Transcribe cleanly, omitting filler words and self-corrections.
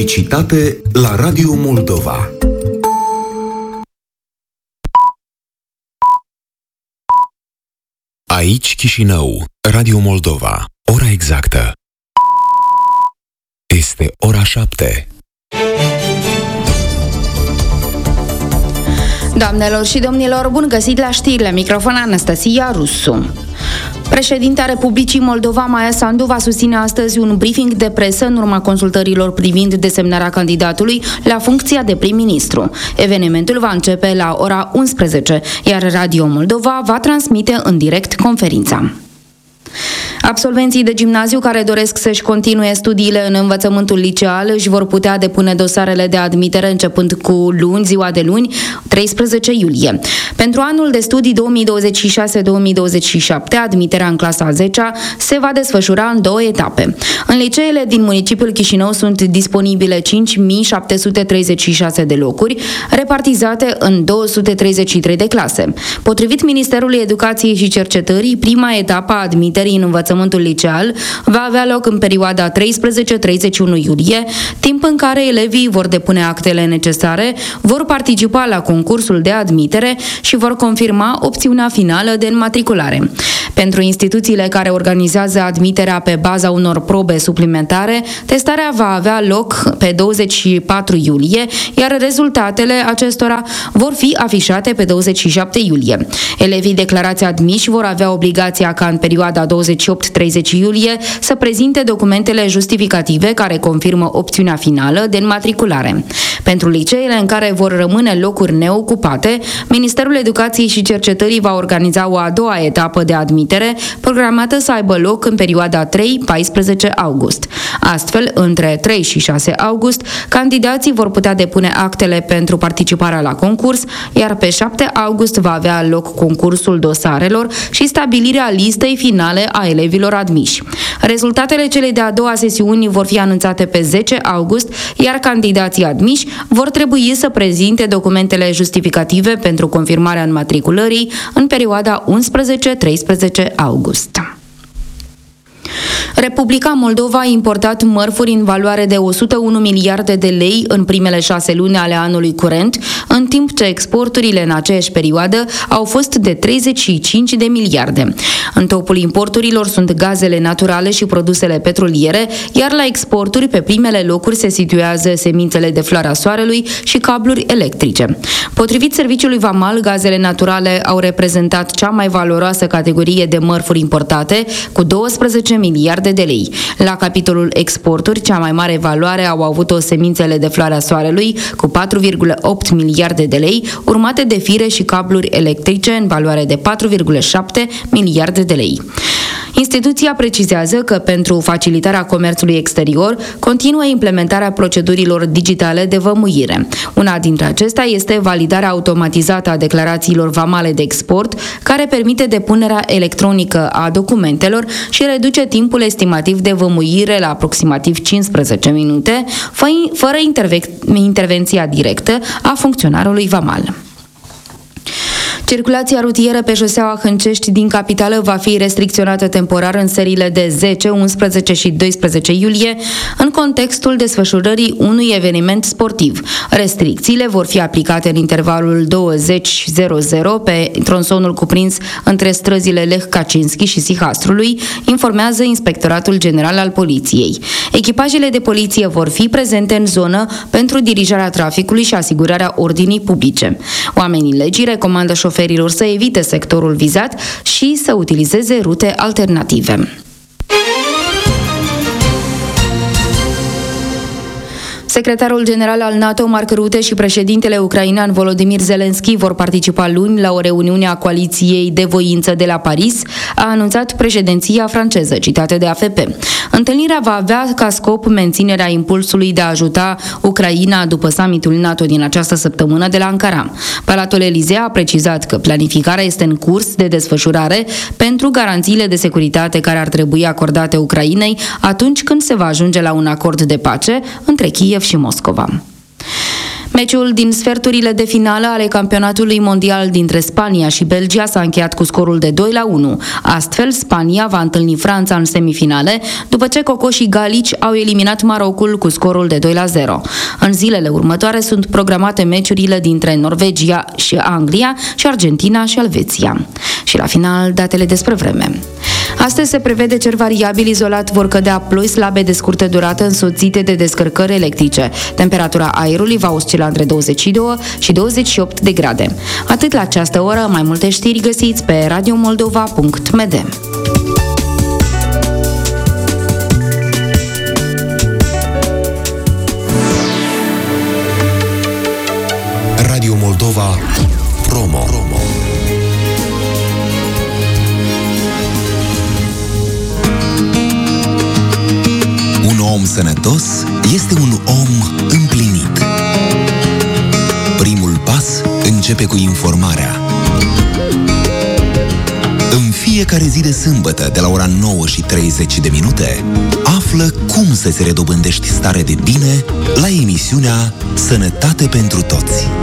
Publicitate la Radio Moldova. Aici Chișinău, Radio Moldova. Ora exactă este ora 7. Doamnelor și domnilor, bun găsit la știri, la microfon Anastasia Rusu. Președinta Republicii Moldova, Maia Sandu, va susține astăzi un briefing de presă în urma consultărilor privind desemnarea candidatului la funcția de prim-ministru. Evenimentul va începe la ora 11, iar Radio Moldova va transmite în direct conferința. Absolvenții de gimnaziu care doresc să-și continue studiile în învățământul liceal își vor putea depune dosarele de admitere începând cu luni, ziua de luni, 13 iulie. Pentru anul de studii 2026-2027, admiterea în clasa a 10-a se va desfășura în 2 etape. În liceele din municipiul Chișinău sunt disponibile 5.736 de locuri, repartizate în 233 de clase. Potrivit Ministerului Educației și Cercetării, prima etapă a admiterii în învățământul liceal va avea loc în perioada 13-31 iulie, timp în care elevii vor depune actele necesare, vor participa la concursul de admitere și vor confirma opțiunea finală de înmatriculare. Pentru instituțiile care organizează admiterea pe baza unor probe suplimentare, testarea va avea loc pe 24 iulie, iar rezultatele acestora vor fi afișate pe 27 iulie. Elevii declarați admiși vor avea obligația ca în perioada 28-30 iulie să prezinte documentele justificative care confirmă opțiunea finală de înmatriculare. Pentru liceele în care vor rămâne locuri neocupate, Ministerul Educației și Cercetării va organiza o a doua etapă de admitere, programată să aibă loc în perioada 3-14 august. Astfel, între 3 și 6 august, candidații vor putea depune actele pentru participarea la concurs, iar pe 7 august va avea loc concursul dosarelor și stabilirea listei finale a elevilor admiși. Rezultatele celei de-a doua sesiuni vor fi anunțate pe 10 august, iar candidații admiși vor trebui să prezinte documentele justificative pentru confirmarea înmatriculării în perioada 11-13 august. Republica Moldova a importat mărfuri în valoare de 101 miliarde de lei în primele 6 luni ale anului curent, în timp ce exporturile în aceeași perioadă au fost de 35 de miliarde. În topul importurilor sunt gazele naturale și produsele petroliere, iar la exporturi pe primele locuri se situează semințele de floarea soarelui și cabluri electrice. Potrivit Serviciului Vamal, gazele naturale au reprezentat cea mai valoroasă categorie de mărfuri importate, cu 12 miliarde de lei. La capitolul exporturi, cea mai mare valoare au avut-o semințele de floarea soarelui, cu 4,8 miliarde de lei, urmate de fire și cabluri electrice în valoare de 4,7 miliarde de lei. Instituția precizează că pentru facilitarea comerțului exterior continuă implementarea procedurilor digitale de vămuire. Una dintre acestea este validarea automatizată a declarațiilor vamale de export, care permite depunerea electronică a documentelor și reduce timpul estimativ de vămuire la aproximativ 15 minute, fără intervenția directă a funcționarului vamal. Circulația rutieră pe șoseaua Hâncești din capitală va fi restricționată temporar în seriile de 10, 11 și 12 iulie, în contextul desfășurării unui eveniment sportiv. Restricțiile vor fi aplicate în intervalul 20:00 pe tronsonul cuprins între străzile Lech Kaczynski și Sihastrului, informează Inspectoratul General al Poliției. Echipajele de poliție vor fi prezente în zonă pentru dirijarea traficului și asigurarea ordinii publice. Oamenii legii recomandă șoferilor să evite sectorul vizat și să utilizeze rute alternative. Secretarul general al NATO, Mark Rutte, și președintele ucrainean Volodymyr Zelensky vor participa luni la o reuniune a coaliției de voință de la Paris, a anunțat președinția franceză, citată de AFP. Întâlnirea va avea ca scop menținerea impulsului de a ajuta Ucraina după summitul NATO din această săptămână de la Ankara. Palatul Elysee a precizat că planificarea este în curs de desfășurare pentru garanțiile de securitate care ar trebui acordate Ucrainei atunci când se va ajunge la un acord de pace între Kiev și Moscova. Meciul din sferturile de finală ale campionatului mondial dintre Spania și Belgia s-a încheiat cu scorul de 2-1. Astfel, Spania va întâlni Franța în semifinale, după ce cocoșii galici au eliminat Marocul cu scorul de 2-0. În zilele următoare sunt programate meciurile dintre Norvegia și Anglia și Argentina și Elveția. Și la final, datele despre vreme. Astăzi se prevede cer variabil, izolat vor cădea ploi slabe de scurtă durată însoțite de descărcări electrice. Temperatura aerului va oscila între 22 și 28 de grade. Atât la această oră, mai multe știri găsiți pe radiomoldova.md. Radio Moldova Promo. Un om sănătos este un om împlinit. Primul pas începe cu informarea. În fiecare zi de sâmbătă, de la ora 9:30, află cum să-ți redobândești stare de bine la emisiunea Sănătate pentru Toți.